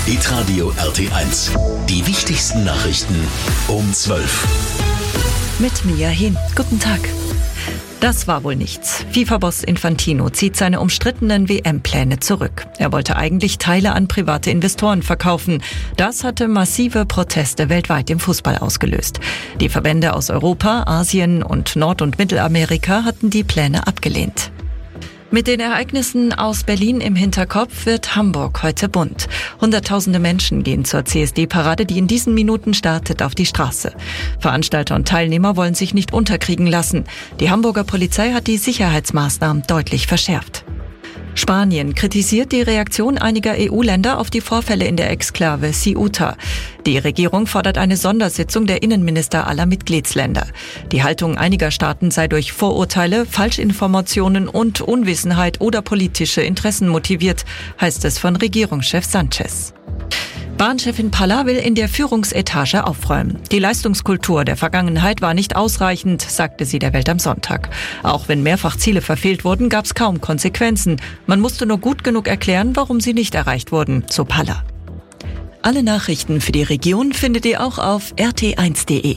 Hitradio RT1. Die wichtigsten Nachrichten um 12. Mit Mia Hin. Guten Tag. Das war wohl nichts. FIFA-Boss Infantino zieht seine umstrittenen WM-Pläne zurück. Er wollte eigentlich Teile an private Investoren verkaufen. Das hatte massive Proteste weltweit im Fußball ausgelöst. Die Verbände aus Europa, Asien und Nord- und Mittelamerika hatten die Pläne abgelehnt. Mit den Ereignissen aus Berlin im Hinterkopf wird Hamburg heute bunt. Hunderttausende Menschen gehen zur CSD-Parade, die in diesen Minuten startet, auf die Straße. Veranstalter und Teilnehmer wollen sich nicht unterkriegen lassen. Die Hamburger Polizei hat die Sicherheitsmaßnahmen deutlich verschärft. Spanien kritisiert die Reaktion einiger EU-Länder auf die Vorfälle in der Exklave Ceuta. Die Regierung fordert eine Sondersitzung der Innenminister aller Mitgliedsländer. Die Haltung einiger Staaten sei durch Vorurteile, Falschinformationen und Unwissenheit oder politische Interessen motiviert, heißt es von Regierungschef Sanchez. Bahnchefin Palla will in der Führungsetage aufräumen. Die Leistungskultur der Vergangenheit war nicht ausreichend, sagte sie der Welt am Sonntag. Auch wenn mehrfach Ziele verfehlt wurden, gab es kaum Konsequenzen. Man musste nur gut genug erklären, warum sie nicht erreicht wurden, so Palla. Alle Nachrichten für die Region findet ihr auch auf rt1.de.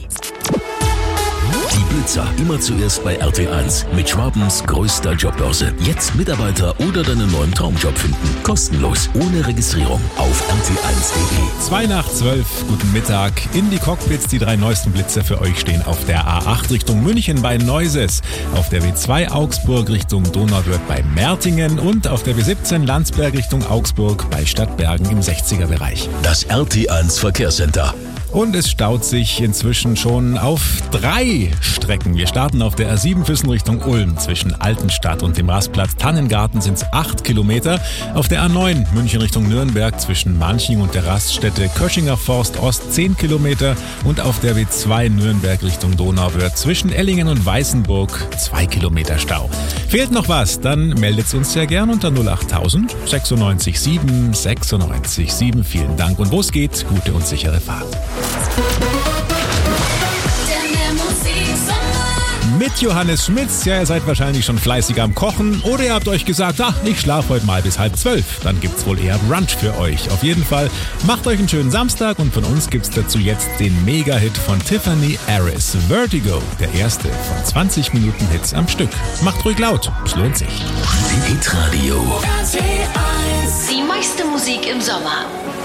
Die Blitzer immer zuerst bei RT1 mit Schwabens größter Jobbörse. Jetzt Mitarbeiter oder deinen neuen Traumjob finden. Kostenlos, ohne Registrierung auf rt1.de. 11:02, guten Mittag. In die Cockpits, die 3 neuesten Blitzer für euch stehen auf der A8 Richtung München bei Neuses, auf der W2 Augsburg Richtung Donauwörth bei Mertingen und auf der W17 Landsberg Richtung Augsburg bei Stadtbergen im 60er-Bereich. Das RT1 Verkehrscenter. Und es staut sich inzwischen schon auf 3 Strecken. Wir starten auf der A7 Füssen Richtung Ulm. Zwischen Altenstadt und dem Rastplatz Tannengarten sind es 8 Kilometer. Auf der A9 München Richtung Nürnberg zwischen Manching und der Raststätte Köschinger Forst Ost 10 Kilometer. Und auf der W2 Nürnberg Richtung Donauwörth zwischen Ellingen und Weißenburg 2 Kilometer Stau. Fehlt noch was? Dann meldet uns sehr gern unter 08000 96 7 96 7. Vielen Dank und wo es geht, gute und sichere Fahrt. Mit Johannes Schmitz. Ja, ihr seid wahrscheinlich schon fleißig am Kochen oder ihr habt euch gesagt, ich schlafe heute mal bis 11:30. Dann gibt's wohl eher Brunch für euch. Auf jeden Fall macht euch einen schönen Samstag und von uns gibt's dazu jetzt den Mega-Hit von Tiffany Harris, Vertigo. Der erste von 20 Minuten Hits am Stück. Macht ruhig laut, es lohnt sich. Hitradio. Die meiste Musik im Sommer.